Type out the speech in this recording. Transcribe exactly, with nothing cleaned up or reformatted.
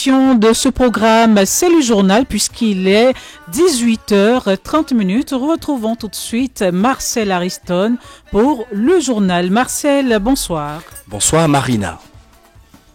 édition de ce programme, c'est le journal puisqu'il est dix-huit heures trente. Retrouvons tout de suite Marcel Ariston pour le journal. Marcel, bonsoir. Bonsoir Marina.